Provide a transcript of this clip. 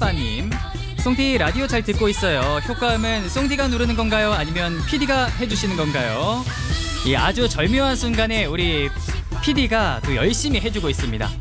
빠빠님, 송디 라디오 잘 듣고 있어요. 효과음은 송디가 누르는 건가요? 아니면 PD가 해주시는 건가요? 이 아주 절묘한 순간에 우리 PD가 또 열심히 해주고 있습니다.